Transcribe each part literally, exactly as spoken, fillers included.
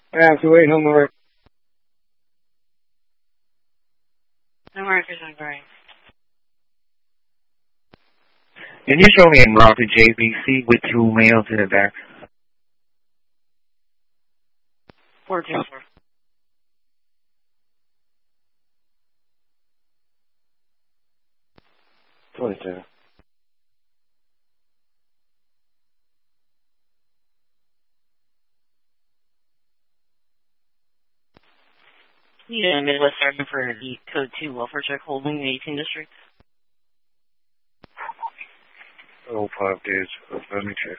Yeah, two eight, home alert. No markers on Brian. Initially en route to J B C with two males in the back. Four two four. Twenty-two. Yeah, Midwest Sergeant for the Code two Welfare Check holding the eighteen District. Oh, five days. Let me check.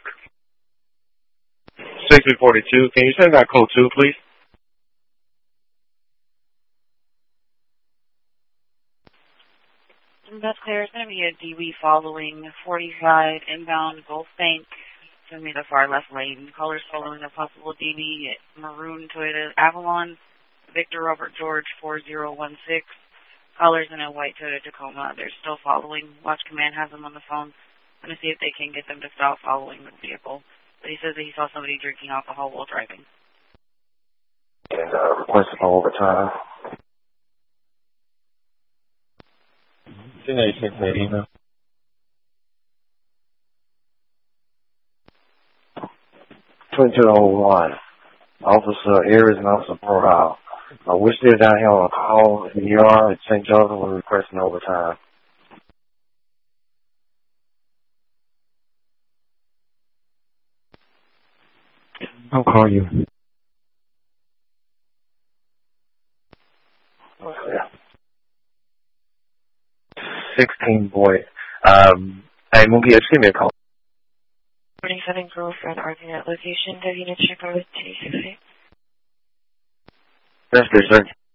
sixty forty-two. Can you send that code two, please? That's clear. It's going to be a D B following forty-five inbound Gulf Bank. It's going to be the far left lane. Callers following a possible D B maroon Toyota Avalon. Victor Robert George four zero one six. Callers in a white Toyota Tacoma. They're still following. Watch Command has them on the phone. I'm going to see if they can get them to stop following the vehicle. But he says that he saw somebody drinking alcohol while driving. And uh, requesting overtime. Didn't you send that email? twenty-two oh one. Officer Aries and Officer Burrell. Uh, we're still down here on a call in the E R at Saint Joseph. We're requesting overtime. I'll call you. sixteen boy. Um, hey, Mookie, just give me a call. twenty-seven girlfriend arguing at location. W N check over two six eight. That's good, sir.